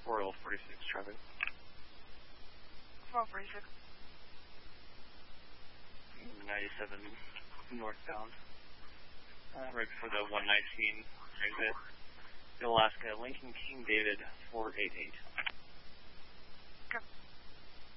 4046 traffic. 446. 97 northbound. Right before the 119 exit. Alaska, Lincoln King David 488.